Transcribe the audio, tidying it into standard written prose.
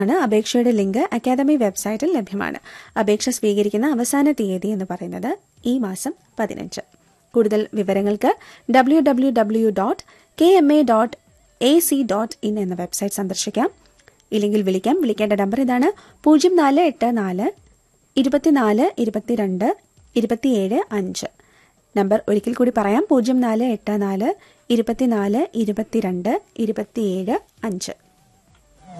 അപേക്ഷയുടെ link academy വെബ്സൈറ്റിൽ ലഭ്യമാണ്. അപേക്ഷ സ്വീകരിക്കുന്ന അവസാന തീയതി എന്ന് പറയുന്നത് ഈ മാസം 15. കൂടുതൽ വിവരങ്ങൾക്ക് www.kma.ac.in എന്ന വെബ്സൈറ്റ് സന്ദർശിക്കാം. ഇല്ലെങ്കിൽ വിളിക്കാം. വിളിക്കേണ്ട നമ്പർ ഇതാണ് 0484 24 22 27 5. നമ്പർ ഒരിക്കൽ കൂടി പറയാം, 0484 24 22 27 5.